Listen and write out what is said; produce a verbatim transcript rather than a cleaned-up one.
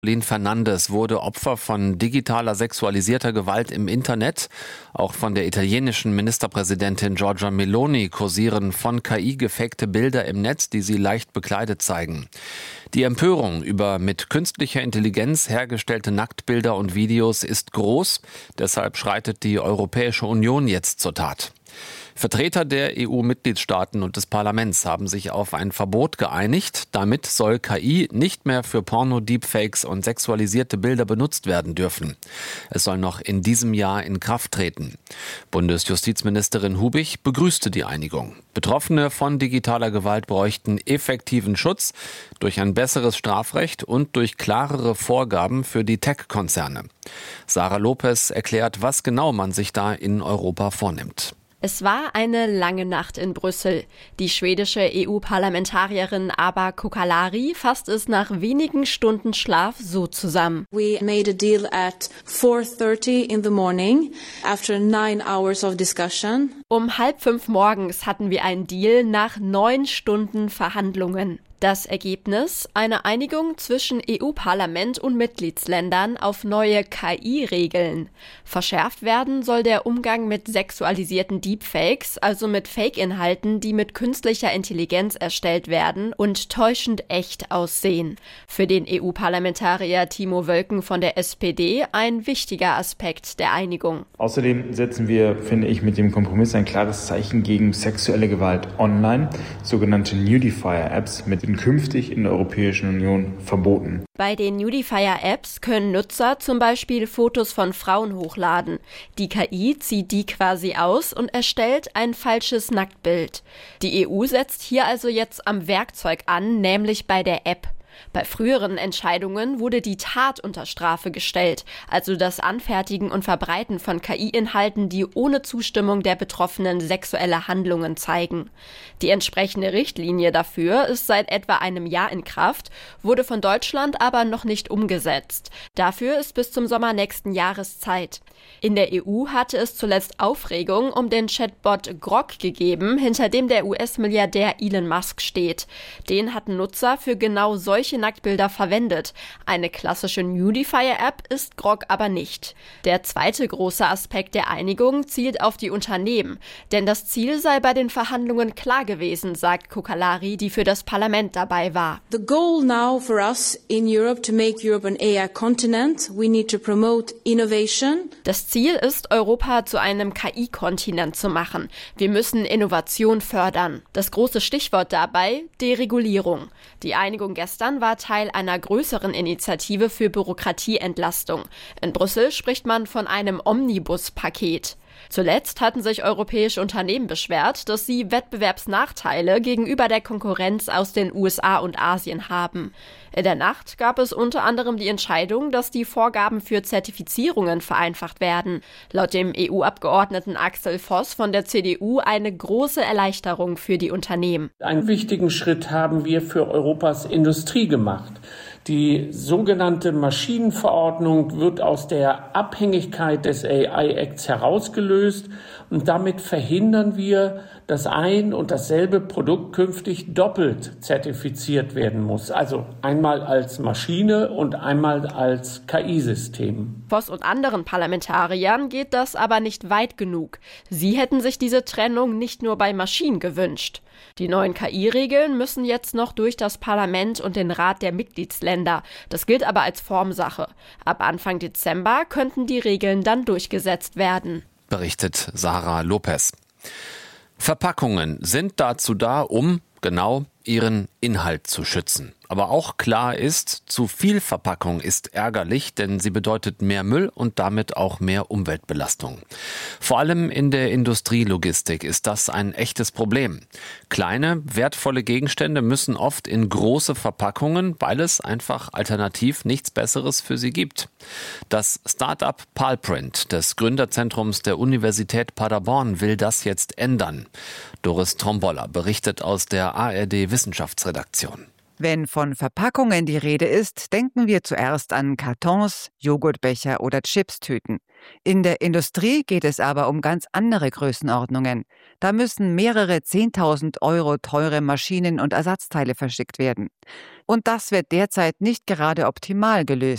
Lin Fernandes wurde Opfer von digitaler sexualisierter Gewalt im Internet. Auch von der italienischen Ministerpräsidentin Giorgia Meloni kursieren von K I gefakte Bilder im Netz, die sie leicht bekleidet zeigen. Die Empörung über mit künstlicher Intelligenz hergestellte Nacktbilder und Videos ist groß. Deshalb schreitet die Europäische Union jetzt zur Tat. Vertreter der E U-Mitgliedstaaten und des Parlaments haben sich auf ein Verbot geeinigt. Damit soll K I nicht mehr für Porno-Deepfakes und sexualisierte Bilder benutzt werden dürfen. Es soll noch in diesem Jahr in Kraft treten. Bundesjustizministerin Hubig begrüßte die Einigung. Betroffene von digitaler Gewalt bräuchten effektiven Schutz durch ein besseres Strafrecht und durch klarere Vorgaben für die Tech-Konzerne. Sarah Lopez erklärt, was genau man sich da in Europa vornimmt. Es war eine lange Nacht in Brüssel. Die schwedische E U-Parlamentarierin Aba Kokalari fasst es nach wenigen Stunden Schlaf so zusammen. We made a deal at four thirty in the morning after nine hours of discussion. Um halb fünf morgens hatten wir einen Deal nach neun Stunden Verhandlungen. Das Ergebnis? Eine Einigung zwischen E U-Parlament und Mitgliedsländern auf neue K I-Regeln. Verschärft werden soll der Umgang mit sexualisierten Deepfakes, also mit Fake-Inhalten, die mit künstlicher Intelligenz erstellt werden und täuschend echt aussehen. Für den E U-Parlamentarier Timo Wölken von der S P D ein wichtiger Aspekt der Einigung. Außerdem setzen wir, finde ich, mit dem Kompromiss ein klares Zeichen gegen sexuelle Gewalt online, sogenannte Nudifier-Apps, mit künftig in der Europäischen Union verboten. Bei den Nudifier-Apps können Nutzer zum Beispiel Fotos von Frauen hochladen. Die K I zieht die quasi aus und erstellt ein falsches Nacktbild. Die E U setzt hier also jetzt am Werkzeug an, nämlich bei der App. Bei früheren Entscheidungen wurde die Tat unter Strafe gestellt, also das Anfertigen und Verbreiten von K I-Inhalten, die ohne Zustimmung der Betroffenen sexuelle Handlungen zeigen. Die entsprechende Richtlinie dafür ist seit etwa einem Jahr in Kraft, wurde von Deutschland aber noch nicht umgesetzt. Dafür ist bis zum Sommer nächsten Jahres Zeit. In der E U hatte es zuletzt Aufregung um den Chatbot Grok gegeben, hinter dem der U S-Milliardär Elon Musk steht. Den hatten Nutzer für genau solche Nacktbilder verwendet. Eine klassische Nudifier-App ist Grok aber nicht. Der zweite große Aspekt der Einigung zielt auf die Unternehmen. Denn das Ziel sei bei den Verhandlungen klar gewesen, sagt Kokalari, die für das Parlament dabei war. The goal now for us in Europe to make Europe an A I continent. We need to promote innovation. Das Ziel ist, Europa zu einem K I-Kontinent zu machen. Wir müssen Innovation fördern. Das große Stichwort dabei: Deregulierung. Die Einigung gestern war Teil einer größeren Initiative für Bürokratieentlastung. In Brüssel spricht man von einem Omnibus-Paket. Zuletzt hatten sich europäische Unternehmen beschwert, dass sie Wettbewerbsnachteile gegenüber der Konkurrenz aus den U S A und Asien haben. In der Nacht gab es unter anderem die Entscheidung, dass die Vorgaben für Zertifizierungen vereinfacht werden. Laut dem E U-Abgeordneten Axel Voss von der C D U eine große Erleichterung für die Unternehmen. Einen wichtigen Schritt haben wir für Europas Industrie gemacht. Die sogenannte Maschinenverordnung wird aus der Abhängigkeit des A I-Acts herausgelöst und damit verhindern wir, dass ein und dasselbe Produkt künftig doppelt zertifiziert werden muss. Also einmal als Maschine und einmal als K I-System. Voss und anderen Parlamentariern geht das aber nicht weit genug. Sie hätten sich diese Trennung nicht nur bei Maschinen gewünscht. Die neuen K I-Regeln müssen jetzt noch durch das Parlament und den Rat der Mitgliedsländer. Das gilt aber als Formsache. Ab Anfang Dezember könnten die Regeln dann durchgesetzt werden. Berichtet Sarah Lopez. Verpackungen sind dazu da, um, genau, ihren Inhalt zu schützen. Aber auch klar ist, zu viel Verpackung ist ärgerlich, denn sie bedeutet mehr Müll und damit auch mehr Umweltbelastung. Vor allem in der Industrielogistik ist das ein echtes Problem. Kleine, wertvolle Gegenstände müssen oft in große Verpackungen, weil es einfach alternativ nichts Besseres für sie gibt. Das Start-up Palprint des Gründerzentrums der Universität Paderborn will das jetzt ändern. Doris Tromboller berichtet aus der A R D Wissenschaftsredaktion. Wenn von Verpackungen die Rede ist, denken wir zuerst an Kartons, Joghurtbecher oder Chipstüten. In der Industrie geht es aber um ganz andere Größenordnungen. Da müssen mehrere zehntausend Euro teure Maschinen und Ersatzteile verschickt werden. Und das wird derzeit nicht gerade optimal gelöst.